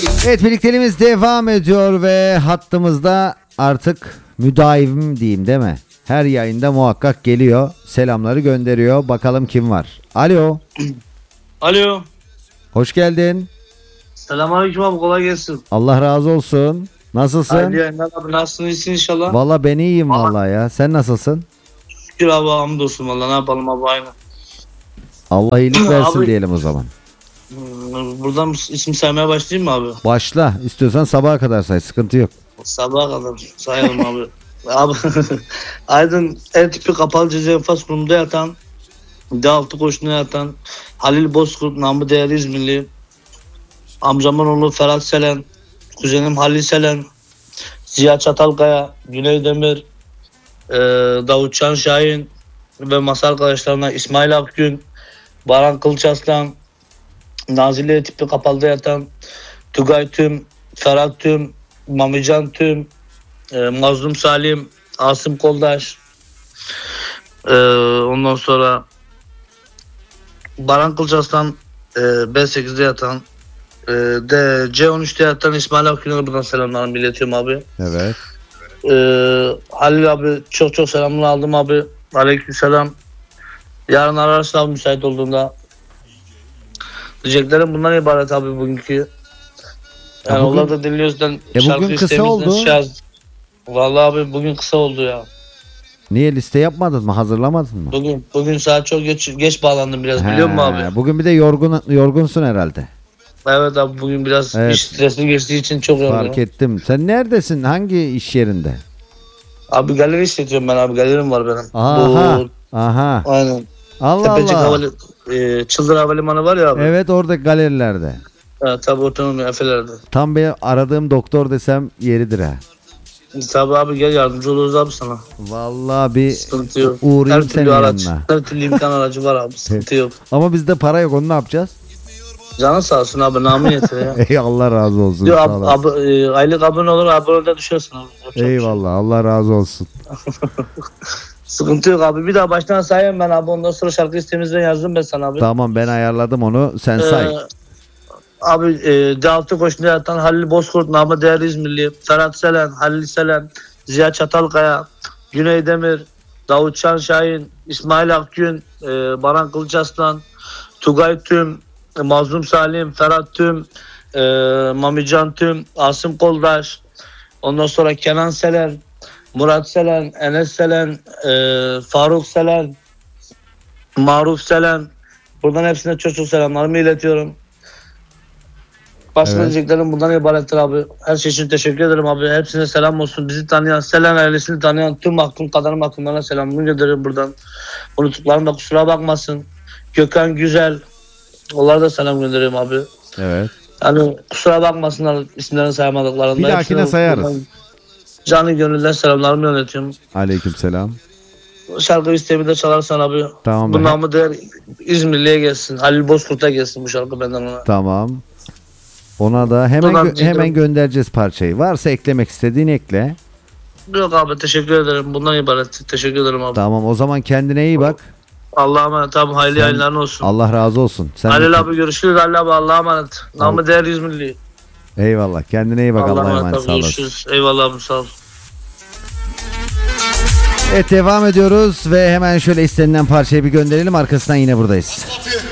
Evet, birlikteliğimiz devam ediyor ve hattımızda artık müdavim diyeyim değil mi? Her yayında muhakkak geliyor. Selamları gönderiyor. Bakalım kim var? Alo. Alo. Hoş geldin. Selamünaleyküm abi, kolay gelsin. Allah razı olsun. Nasılsın? Hayırlı yayınlar abi, nasılsın, iyisin inşallah? Valla ben iyiyim valla ya. Sen nasılsın? Şükür abi, hamdolsun valla, ne yapalım abi, aynı. Allah iyilik versin Abi, diyelim o zaman. Buradan isim saymaya başlayayım mı abi? Başla. İstiyorsan sabaha kadar say. Sıkıntı yok. Sabaha kadar sayalım abi. Abi Aydın el tipi kapalı ceza infaz kurumunda yatan, D6 koşuna yatan Halil Bozkurt, namı değerli İzmirli, amcamın oğlu Ferhat Selen, kuzenim Halil Selen, Ziya Çatalkaya, Güney Demir, Davutcan Şahin ve masa arkadaşlarına İsmail Akgün, Baran Kılıçaslan, Nazilli tipi kapalıda yatan Tugay Tüm, Ferhat Tüm, Mamican Tüm, Mazlum Salim, Asım Koldaş, ondan sonra Baran Kılıçaslan, B8'de yatan, C13'te yatan İsmail Akgün'e buradan selamlarımı iletiyorum abi. Evet. Halil abi çok çok selamını aldım abi. Aleykümselam. Yarın ararsın abi müsait olduğunda. Diyeceklerim bundan ibaret abi bugünkü. Yani bugün, onlar da dinliyoruz. bugün kısa oldu. Vallahi abi bugün kısa oldu ya. Niye liste yapmadın mı? Hazırlamadın mı? Bugün saat çok geç bağlandım biraz, biliyor musun abi? Bugün bir de yorgunsun herhalde. Evet abi, bugün biraz iş stresli geçtiği için çok yorgunum. Fark ettim. Sen neredesin? Hangi iş yerinde? Abi galeri işletiyorum ben abi. Galerim var benim. Aha. Aynen. Allah Tepecik Allah. Çıldır Havalimanı var ya abi. Evet, oradaki galerilerde. Evet tabi, otonom Efeler'de. Tam bir aradığım doktor desem yeridir ha. Tabi abi, gel yardımcı oluruz abi sana. Vallahi bir Sıkıntı yok. uğrayayım senin araç, yanına. her türlü imkan aracı var abi, sıkıntı yok. Ama bizde para yok, onu ne yapacağız? Canın sağ olsun abi, namı yeter ya. Ey Allah razı olsun. Yok Sağ olasın. aylık abone olur, abone düşersin abi. Yapacak bir şey yok. Eyvallah, Allah razı olsun. Sıkıntı yok abi, bir daha baştan sayayım ben abi, ondan sonra şarkı istemizden yazdım ben sana abi. Tamam, ben ayarladım onu, sen say. Abi D6 koşunda yatan Halil Bozkurt, namı değerli İzmirli, Ferhat Selen, Halil Selen, Ziya Çatalkaya, Güney Demir, Davutcan Şahin, İsmail Akgün, Baran Kılıçaslan, Tugay Tüm, Mazlum Salim, Ferhat Tüm, Mamican Tüm, Asım Koldaş, ondan sonra Kenan Selen, Murat Selen, Enes Selen, Faruk Selen, Maruf Selen. Buradan hepsine çok çok selamlarımı iletiyorum. Başka diyeceklerim bundan ibarettir abi. Her şey için teşekkür ederim abi. Hepsine selam olsun. Bizi tanıyan, Selen ailesini tanıyan tüm kadarım hakkımlarına selamımı gönderirim buradan. Unuttuklarım da kusura bakmasın. Gökhan Güzel. Onlara da selam gönderiyorum abi. Evet. Yani kusura bakmasınlar isimlerini sayamadıklarında. Bir dahakine sayarız. Canı gönülden selamlarımı yönetiyorum. Aleykümselam. Şarkı istemi de çalarsan abi. Tamam. Bu namı değer İzmirli'ye gelsin. Halil Bozkurt'a gelsin bu şarkı benden ona. Tamam. Ona da hemen göndereceğiz parçayı. Varsa eklemek istediğin ekle. Yok abi, teşekkür ederim. Bundan ibaret. Teşekkür ederim abi. Tamam, o zaman kendine iyi bak. Allah'a emanet abi. Hayırlı yayınların olsun. Allah razı olsun. Halil abi görüşürüz. Halil abi Allah'a emanet. Namı değer İzmirli. Eyvallah. Kendine iyi bak. Allah'a emanet. Sağ olasın. Görüşürüz. Eyvallah abi, sağ ol. Evet, devam ediyoruz ve hemen şöyle istenilen parçayı bir gönderelim. Arkasından yine buradayız.